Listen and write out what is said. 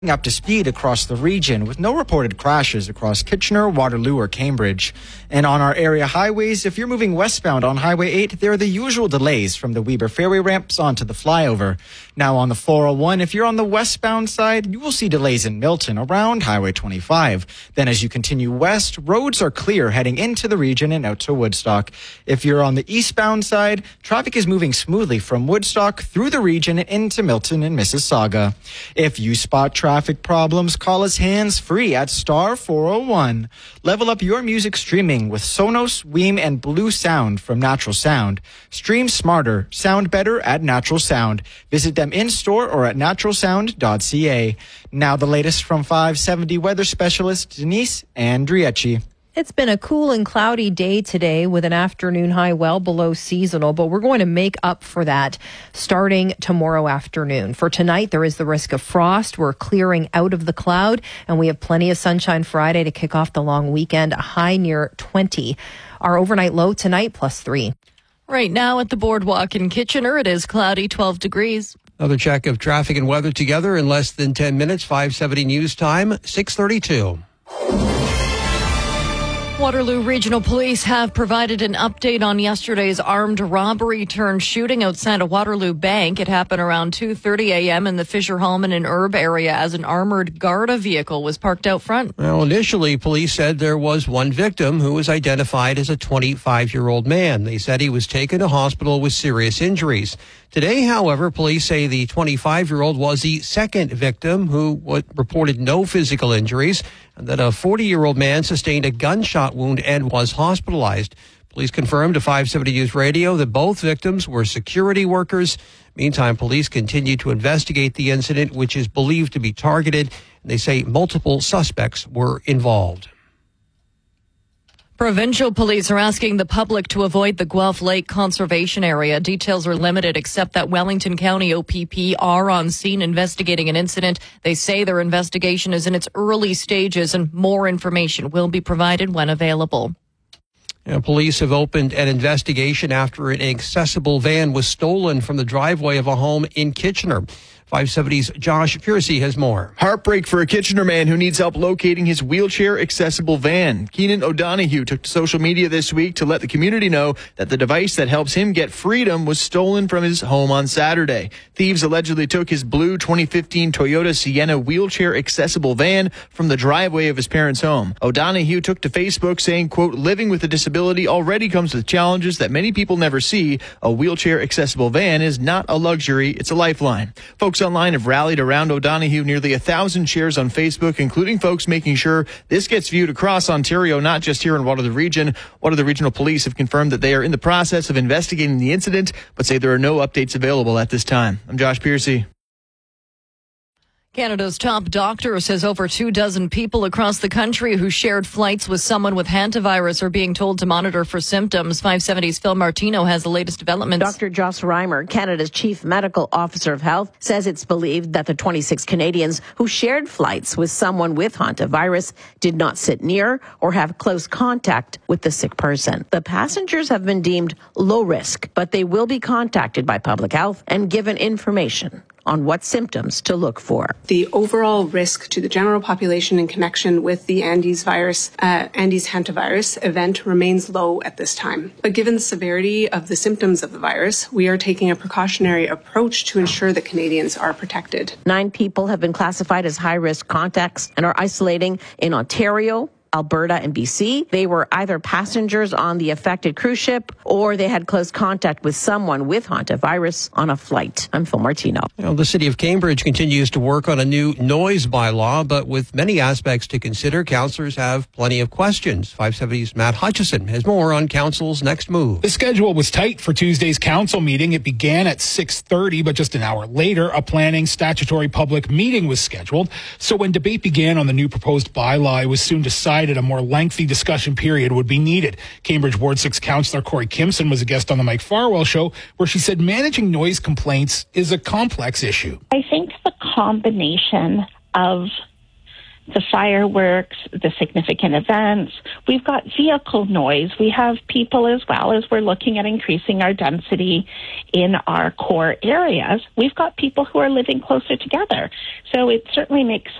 up to speed across the region with no reported crashes across Kitchener, Waterloo, or Cambridge. And on our area highways, if you're moving westbound on Highway 8, there are the usual delays from the Weber Ferry ramps onto the flyover. Now on the 401, if you're on the westbound side, you will see delays in Milton around Highway 25. Then as you continue west, roads are clear heading into the region and out to Woodstock. If you're on the eastbound side, traffic is moving smoothly from Woodstock through the region and into Milton and Mississauga. If you spot traffic problems, call us hands-free at star 401. Level up your music streaming with Sonos, Weem, and Blue Sound from Natural Sound. Stream smarter, sound better at Natural Sound. Visit them in-store or at naturalsound.ca. Now the latest from 570 weather specialist Denise Andriecci. It's been a cool and cloudy day today with an afternoon high well below seasonal, but we're going to make up for that starting tomorrow afternoon. For tonight, there is the risk of frost. We're clearing out of the cloud, and we have plenty of sunshine Friday to kick off the long weekend, a high near 20. Our overnight low tonight, +3. Right now at the boardwalk in Kitchener, it is cloudy, 12 degrees. Another check of traffic and weather together in less than 10 minutes, 570 news time, 6:32. Waterloo Regional Police have provided an update on yesterday's armed robbery turned shooting outside a Waterloo bank. It happened around 2:30 a.m. in the Fisher-Hallman and Herb area as an armored Garda vehicle was parked out front. Well, initially, police said there was one victim who was identified as a 25-year-old man. They said he was taken to hospital with serious injuries. Today, however, police say the 25-year-old was the second victim who reported no physical injuries, and that a 40-year-old man sustained a gunshot wound and was hospitalized. Police confirmed to 570 News Radio that both victims were security workers. Meantime, police continue to investigate the incident, which is believed to be targeted. They say multiple suspects were involved. Provincial police are asking the public to avoid the Guelph Lake Conservation Area. Details are limited, except that Wellington County OPP are on scene investigating an incident. They say their investigation is in its early stages and more information will be provided when available. Police have opened an investigation after an accessible van was stolen from the driveway of a home in Kitchener. 570's Josh Piercy has more. Heartbreak for a Kitchener man who needs help locating his wheelchair-accessible van. Keenan O'Donoghue took to social media this week to let the community know that the device that helps him get freedom was stolen from his home on Saturday. Thieves allegedly took his blue 2015 Toyota Sienna wheelchair-accessible van from the driveway of his parents' home. O'Donoghue took to Facebook saying, quote, "Living with a disability already comes with challenges that many people never see. A wheelchair-accessible van is not a luxury, it's a lifeline." Folks online have rallied around O'Donoghue, nearly 1,000 shares on Facebook, including folks making sure this gets viewed across Ontario, not just here in Waterloo Region. Waterloo Regional Police have confirmed that they are in the process of investigating the incident, but say there are no updates available at this time. I'm Josh Piercy. Canada's top doctor says over 24 people across the country who shared flights with someone with hantavirus are being told to monitor for symptoms. 570's Phil Martino has the latest developments. Dr. Joss Reimer, Canada's Chief Medical Officer of Health, says it's believed that the 26 Canadians who shared flights with someone with hantavirus did not sit near or have close contact with the sick person. The passengers have been deemed low risk, but they will be contacted by public health and given information on what symptoms to look for. The overall risk to the general population in connection with the Andes hantavirus event remains low at this time. But given the severity of the symptoms of the virus, we are taking a precautionary approach to ensure that Canadians are protected. 9 people have been classified as high-risk contacts and are isolating in Ontario, Alberta, and BC. They were either passengers on the affected cruise ship or they had close contact with someone with hantavirus on a flight. I'm Phil Martino. The city of Cambridge continues to work on a new noise bylaw, but with many aspects to consider, councillors have plenty of questions. 570's Matt Hutchison has more on council's next move. The schedule was tight for Tuesday's council meeting. It began at 6:30, but just an hour later, a planning statutory public meeting was scheduled. So when debate began on the new proposed bylaw, it was soon decided a more lengthy discussion period would be needed. Cambridge Ward 6 councillor Corey Kimson was a guest on the Mike Farwell show, where she said managing noise complaints is a complex issue. I think the combination of the fireworks, the significant events. We've got vehicle noise. We have people as well, as we're looking at increasing our density in our core areas. We've got people who are living closer together. So it certainly makes